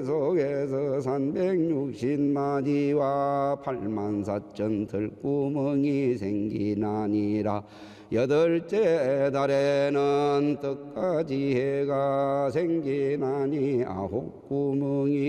계속해서 360마디와 84,000 들구멍이 생기나니라. 여덟째 달에는 떡가지 해가 생기나니 9구멍이